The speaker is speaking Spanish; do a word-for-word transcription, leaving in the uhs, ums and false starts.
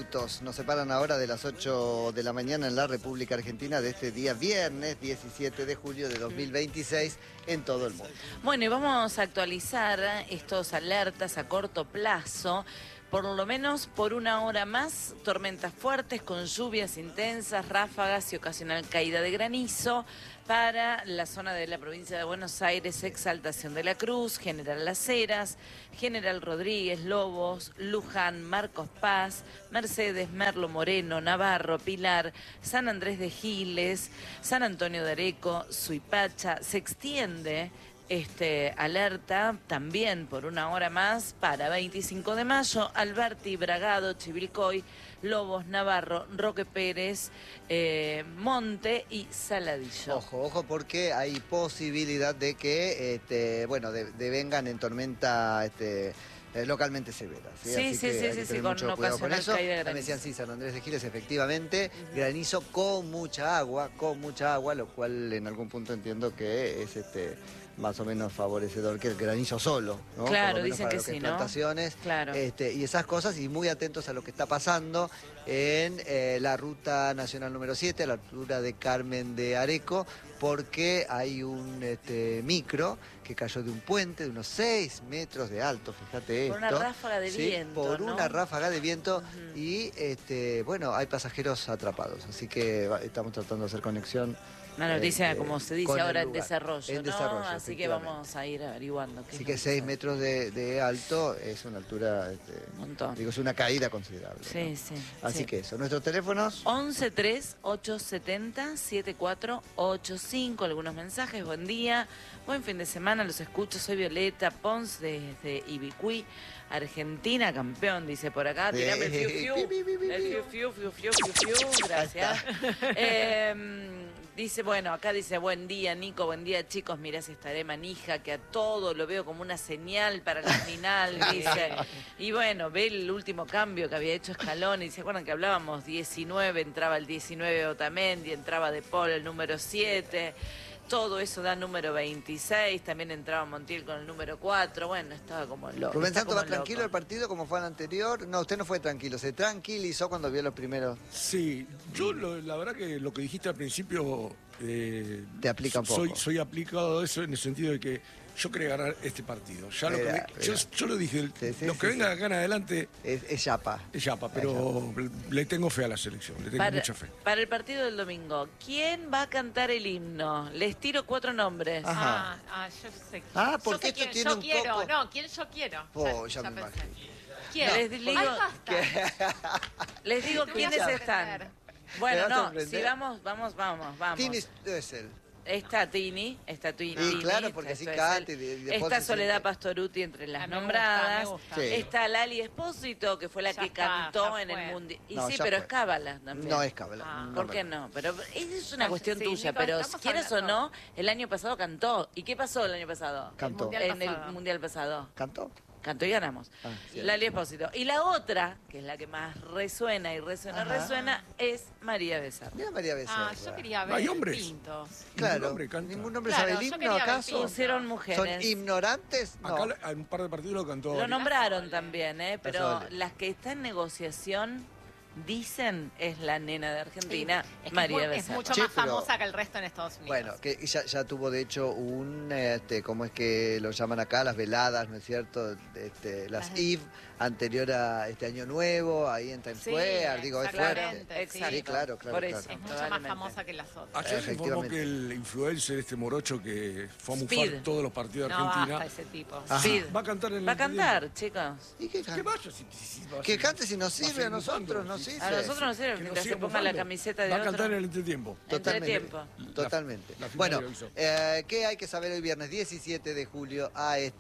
minutos nos separan ahora de las ocho de la mañana en la República Argentina de este día viernes diecisiete de julio de dos mil veintiséis en todo el mundo. Bueno, y vamos a actualizar estos alertas a corto plazo. Por lo menos por una hora más, tormentas fuertes con lluvias intensas, ráfagas y ocasional caída de granizo para la zona de la provincia de Buenos Aires, Exaltación de la Cruz, General Las Heras, General Rodríguez, Lobos, Luján, Marcos Paz, Mercedes, Merlo Moreno, Navarro, Pilar, San Andrés de Giles, San Antonio de Areco, Suipacha. Se extiende Este, alerta también por una hora más para veinticinco de mayo, Alberti, Bragado, Chivilcoy, Lobos, Navarro, Roque Pérez, eh, Monte y Saladillo. Ojo, ojo, porque hay posibilidad de que, este, bueno, de, de vengan en tormenta este, eh, localmente severa. Sí, sí, Así sí, que sí, hay sí, que sí, tener con mucho cuidado con eso. caída de Me granizo. decían, sí, San Andrés de Giles, efectivamente, uh-huh. granizo con mucha agua, con mucha agua, lo cual en algún punto entiendo que es este más o menos favorecedor que el granizo solo, ¿no? Claro, dicen para que lo que sí, es ¿no? plantaciones, claro. este, y esas cosas, y muy atentos a lo que está pasando en eh, la ruta nacional número siete, a la altura de Carmen de Areco, porque hay un este, micro que cayó de un puente de unos seis metros de alto, fíjate esto. Por una ráfaga de ¿sí? viento, Por ¿no? una ráfaga de viento, uh-huh. y este, bueno, hay pasajeros atrapados, así que estamos tratando de hacer conexión. Una noticia, este, como se dice ahora, en desarrollo, en ¿no? desarrollo, Así que vamos a ir averiguando. Así que seis metros de, de alto es una altura, este, un montón. Digo, es una caída considerable. Sí, ¿no? sí. Así sí. que eso, nuestros teléfonos. once tres ocho siete cero siete cuatro ocho cinco, algunos mensajes, buen día, buen fin de semana, los escucho, soy Violeta Pons desde Ibicuí, Argentina, campeón, dice por acá, tirame el fiu fiu, el fiu fiu, fiu fiu, fiu fiu, gracias. eh, Dice, bueno, acá dice, buen día, Nico, buen día, chicos, mirá si estaré manija, que a todo lo veo como una señal para la final, dice. Y bueno, ve el último cambio que había hecho Scaloni, y se acuerdan que hablábamos, diecinueve, entraba el diecinueve Otamendi, entraba De Paul el número siete, todo eso da número veintiséis, también entraba Montiel con el número cuatro, bueno, estaba como loco. Rubén Santos va loco. tranquilo el partido como fue el anterior. No, usted no fue tranquilo, se tranquilizó cuando vio los primeros. Sí, yo lo, la verdad que lo que dijiste al principio... Eh, Te aplica un poco. Soy, soy aplicado a eso en el sentido de que yo quería ganar este partido. Ya lo Mira, que me, yo, yo lo dije, sí, sí, lo sí, que sí. venga acá en adelante... Es, es yapa. Es yapa, pero es yapa. Le tengo fe a la selección, le tengo para, mucha fe. Para el partido del domingo, ¿quién va a cantar el himno? Les tiro cuatro nombres. Ah, ah, yo sé. Ah, porque yo esto quién, tiene yo un quiero. poco... No, ¿quién yo quiero? Oh, ya, ya ya me pensé. imagino. ¿Quién? Les digo, Ay, basta. les digo Te quiénes voy a están. sorprender. Bueno, ¿Me vas a no, sorprender? si vamos, vamos, vamos, vamos. Tini Stoessel. Está Tini, está Tini. Sí, claro, porque está así Stoessel. canta y de- y de Está Paul se Soledad siente. Pastoruti entre las Ah, me gusta, nombradas. me gusta. Sí. Está Lali Espósito, que fue la Ya que está, cantó ya en el fue. mundial. Y No, sí, ya pero fue. es cábala también. No es cábala. Ah. no ¿Por me- qué no? Pero es una Ay, cuestión sí, tuya, Nico, pero estamos quieras o hablando. no, el año pasado cantó. ¿Y qué pasó el año pasado? Cantó. Mundial En el pasado. mundial pasado. ¿Cantó? Cantó y ganamos. Ah, sí. Lali Espósito. Y la otra, que es la que más resuena y resuena, Ajá. resuena, es María Becerra. Mira María Becerra. Ah, yo quería ver Hay hombres. Pintos. Claro, Ningún hombre canta. ningún hombre Claro, sabe el yo himno, quería ver ¿acaso? Pintos. Pusieron ¿Son mujeres. ignorantes? No. Acá en un par de partidos lo cantó. Lo nombraron también, ¿eh? Pero Sole. las que están en negociación, dicen, es la nena de Argentina, Es que María es, muy- es Becerra. mucho Sí, más pero- famosa que el resto en Estados Unidos. Bueno, que ya, ya tuvo de hecho un, este, ¿cómo es que lo llaman acá? Las veladas, ¿no es cierto? Este, las Las- Eve, anterior a este Año Nuevo, ahí en Times Sí, Square, digo, es fuerte. exactamente, Exacto. Sí, claro, claro, Por claro. eso. es mucho Totalmente. más famosa que las otras. Ayer se informó Efectivamente. que el influencer, este morocho que fue a mufar Speed. todos los partidos de No Argentina, basta ese tipo. Ajá. Speed. va a cantar en el Va a entretiempo. cantar, chicos. ¿Y qué Que canta? vaya, si, si- si- va Que a- cante si nos va a sirve seguir a nosotros, mufando. nos Sí. sirve. A nosotros nos sirve Que nos mientras siga se ponga la mufando. camiseta de Va a otro. cantar en el entretiempo. Totalmente. Entretiempo. Totalmente. La- la final Bueno, que avisó. eh, ¿qué hay que saber hoy viernes diecisiete de julio a esta